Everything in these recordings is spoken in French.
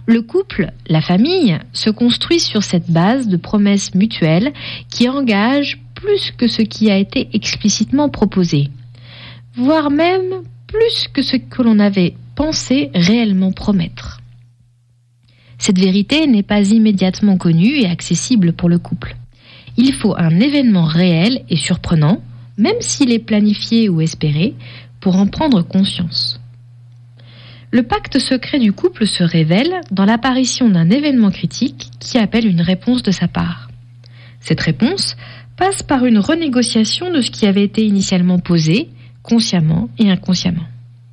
Le couple, la famille, se construit sur cette base de promesses mutuelles qui engagent plus que ce qui a été explicitement proposé, voire même plus que ce que l'on avait pensé réellement promettre. Cette vérité n'est pas immédiatement connue et accessible pour le couple. Il faut un événement réel et surprenant, même s'il est planifié ou espéré, pour en prendre conscience. Le pacte secret du couple se révèle dans l'apparition d'un événement critique qui appelle une réponse de sa part. Cette réponse passe par une renégociation de ce qui avait été initialement posé, consciemment et inconsciemment.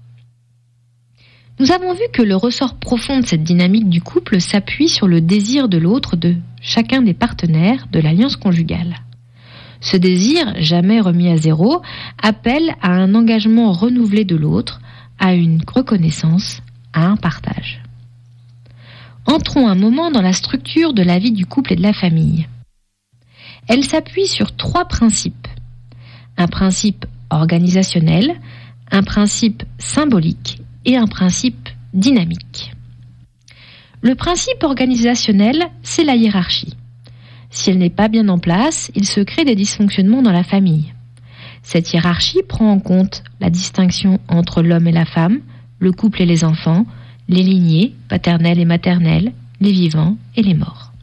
Nous avons vu que le ressort profond de cette dynamique du couple s'appuie sur le désir de l'autre de chacun des partenaires de l'alliance conjugale. Ce désir, jamais remis à zéro, appelle à un engagement renouvelé de l'autre, à une reconnaissance, à un partage. Entrons un moment dans la structure de la vie du couple et de la famille. Elle s'appuie sur 3 principes. Un principe organisationnel, un principe symbolique et un principe dynamique. Le principe organisationnel, c'est la hiérarchie. Si elle n'est pas bien en place, il se crée des dysfonctionnements dans la famille. Cette hiérarchie prend en compte la distinction entre l'homme et la femme, le couple et les enfants, les lignées, paternelles et maternelles, les vivants et les morts.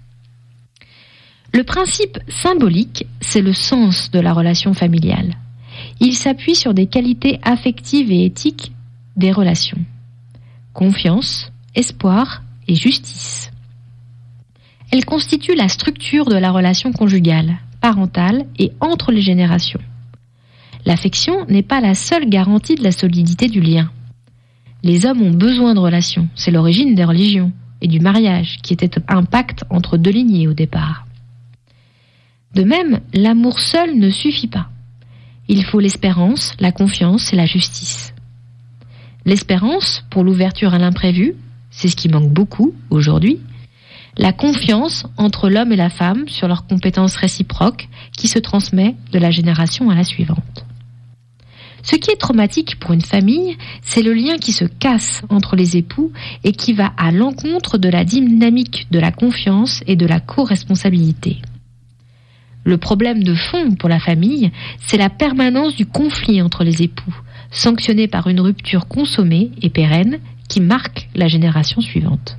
Le principe symbolique, c'est le sens de la relation familiale. Il s'appuie sur des qualités affectives et éthiques des relations. Confiance, espoir et justice. Elle constitue la structure de la relation conjugale, parentale et entre les générations. L'affection n'est pas la seule garantie de la solidité du lien. Les hommes ont besoin de relations, c'est l'origine des religions et du mariage, qui était un pacte entre 2 lignées au départ. De même, l'amour seul ne suffit pas. Il faut l'espérance, la confiance et la justice. L'espérance pour l'ouverture à l'imprévu, c'est ce qui manque beaucoup aujourd'hui. La confiance entre l'homme et la femme sur leurs compétences réciproques qui se transmet de la génération à la suivante. Ce qui est traumatique pour une famille, c'est le lien qui se casse entre les époux et qui va à l'encontre de la dynamique de la confiance et de la co-responsabilité. Le problème de fond pour la famille, c'est la permanence du conflit entre les époux, sanctionné par une rupture consommée et pérenne qui marque la génération suivante.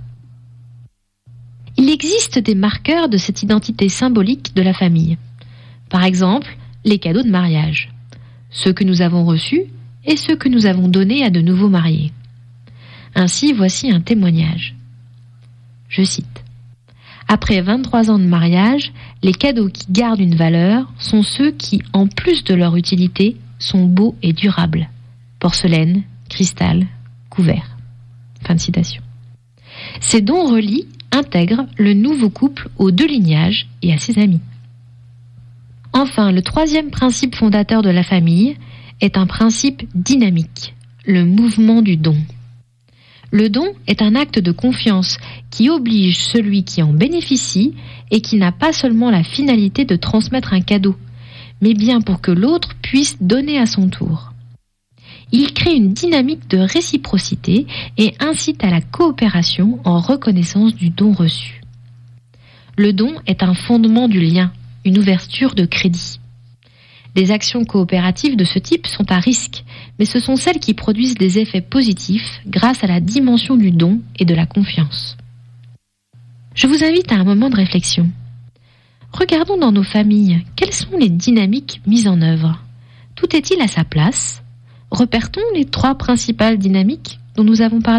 Il existe des marqueurs de cette identité symbolique de la famille. Par exemple, les cadeaux de mariage, ceux que nous avons reçus et ceux que nous avons donnés à de nouveaux mariés. Ainsi, voici un témoignage. Je cite. Après 23 ans de mariage, les cadeaux qui gardent une valeur sont ceux qui, en plus de leur utilité, sont beaux et durables. Porcelaine, cristal, couvert. Fin de citation. Ces dons relient, intègrent le nouveau couple aux 2 lignages et à ses amis. Enfin, le 3e principe fondateur de la famille est un principe dynamique, le mouvement du don. Le don est un acte de confiance qui oblige celui qui en bénéficie et qui n'a pas seulement la finalité de transmettre un cadeau, mais bien pour que l'autre puisse donner à son tour. Il crée une dynamique de réciprocité et incite à la coopération en reconnaissance du don reçu. Le don est un fondement du lien, une ouverture de crédit. Les actions coopératives de ce type sont à risque, mais ce sont celles qui produisent des effets positifs grâce à la dimension du don et de la confiance. Je vous invite à un moment de réflexion. Regardons dans nos familles, quelles sont les dynamiques mises en œuvre ? Tout est-il à sa place ? Repère-t-on les 3 principales dynamiques dont nous avons parlé ?